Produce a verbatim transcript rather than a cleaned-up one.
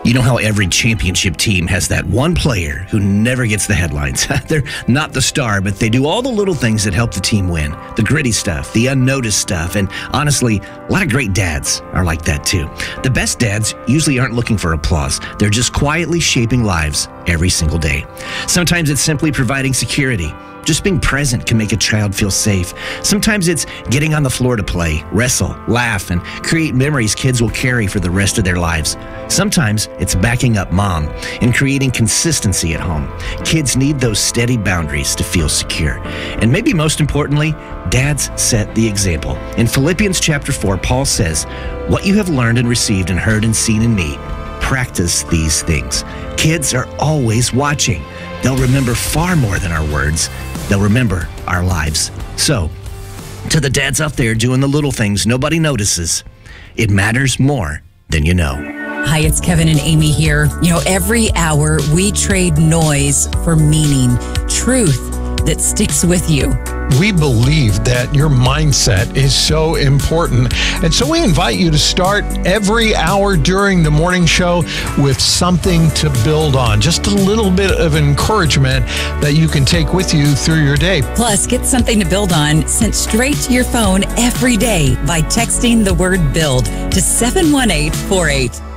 You know how every championship team has that one player who never gets the headlines. They're not the star, but they do all the little things that help the team win. The gritty stuff, the unnoticed stuff, and honestly, a lot of great dads are like that too. The best dads usually aren't looking for applause. They're just quietly shaping lives every single day. Sometimes it's simply providing security. Just being present can make a child feel safe. Sometimes it's getting on the floor to play, wrestle, laugh, and create memories kids will carry for the rest of their lives. Sometimes it's backing up mom and creating consistency at home. Kids need those steady boundaries to feel secure. And maybe most importantly, dads set the example. In Philippians chapter four, Paul says, "What you have learned and received and heard and seen in me, practice these things." Kids are always watching. They'll remember far more than our words. They'll remember our lives. So, to the dads out there doing the little things nobody notices, it matters more than you know. Hi, it's Kevin and Amy here. You know, every hour we trade noise for meaning, truth that sticks with you. We believe that your mindset is so important. And so we invite you to start every hour during the morning show with something to build on. Just a little bit of encouragement that you can take with you through your day. Plus, get something to build on sent straight to your phone every day by texting the word BUILD to seven one eight four eight.